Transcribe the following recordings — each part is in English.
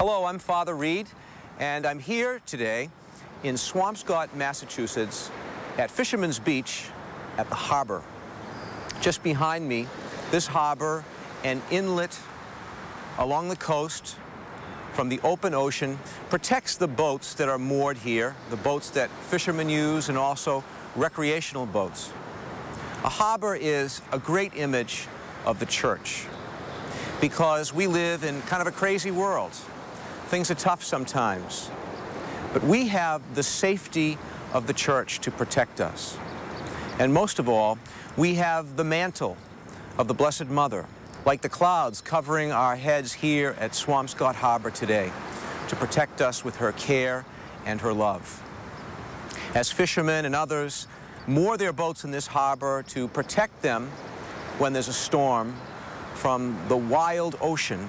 Hello, I'm Father Reed, and I'm here today in Swampscott, Massachusetts, at Fisherman's Beach at the harbor. Just behind me, this harbor, an inlet along the coast from the open ocean, protects the boats that are moored here, the boats that fishermen use, and also recreational boats. A harbor is a great image of the church because we live in kind of a crazy world. Things are tough sometimes, but we have the safety of the church to protect us. And most of all, we have the mantle of the Blessed Mother, like the clouds covering our heads here at Swampscott Harbor today, to protect us with her care and her love. As fishermen and others moor their boats in this harbor to protect them when there's a storm from the wild ocean,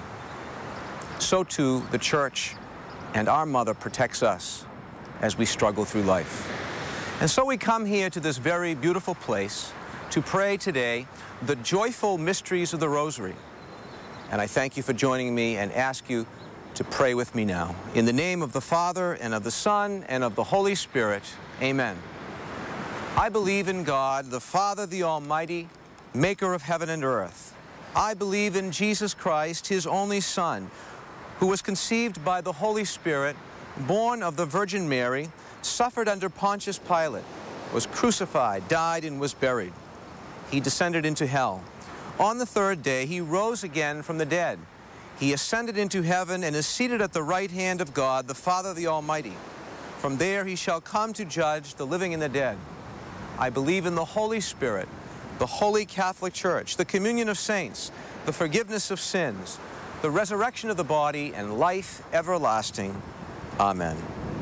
so too the church and our mother protects us as we struggle through life. And so we come here to this very beautiful place to pray today the joyful mysteries of the Rosary. And I thank you for joining me and ask you to pray with me now. In the name of the Father, and of the Son, and of the Holy Spirit, amen. I believe in God, the Father, the Almighty, maker of heaven and earth. I believe in Jesus Christ, his only Son, who was conceived by the Holy Spirit, born of the Virgin Mary, suffered under Pontius Pilate, was crucified, died, and was buried. He descended into hell. On the third day, he rose again from the dead. He ascended into heaven and is seated at the right hand of God, the Father, the Almighty. From there he shall come to judge the living and the dead. I believe in the Holy Spirit, the Holy Catholic Church, the communion of saints, the forgiveness of sins, the resurrection of the body, and life everlasting. Amen.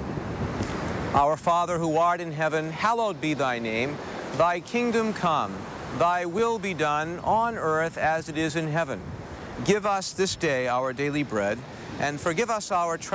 Our Father, who art in heaven, hallowed be thy name. Thy kingdom come, thy will be done on earth as it is in heaven. Give us this day our daily bread, and forgive us our trespasses